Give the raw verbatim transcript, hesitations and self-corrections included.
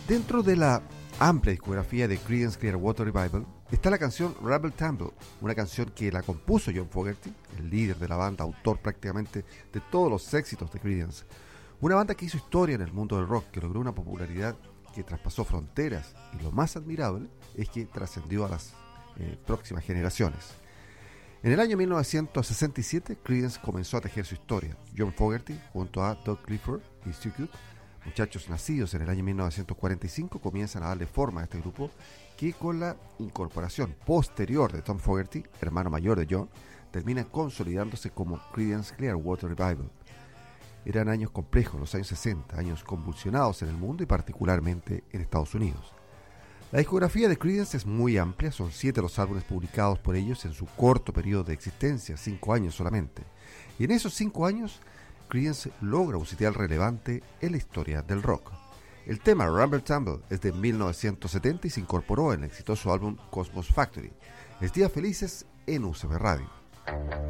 Dentro de la amplia discografía de Creedence Clearwater Revival está la canción Rumble Tumble, una canción que la compuso John Fogerty, el líder de la banda, autor prácticamente de todos los éxitos de Creedence. Una banda que hizo historia en el mundo del rock, que logró una popularidad que traspasó fronteras, y lo más admirable es que trascendió a las eh, próximas generaciones. En el año mil novecientos sesenta y siete, Creedence comenzó a tejer su historia. John Fogerty, junto a Doug Clifford y Stu Cook, muchachos nacidos en el año mil novecientos cuarenta y cinco, comienzan a darle forma a este grupo, que con la incorporación posterior de Tom Fogerty, hermano mayor de John, termina consolidándose como Creedence Clearwater Revival. Eran años complejos, los años sesenta, años convulsionados en el mundo y particularmente en Estados Unidos. La discografía de Creedence es muy amplia, son siete los álbumes publicados por ellos en su corto periodo de existencia, cinco años solamente. Y en esos cinco años, Creedence logra un sitial relevante en la historia del rock. El tema Rumble Tumble es de mil novecientos setenta y se incorporó en el exitoso álbum Cosmos Factory. Es Días Felices en U C B Radio.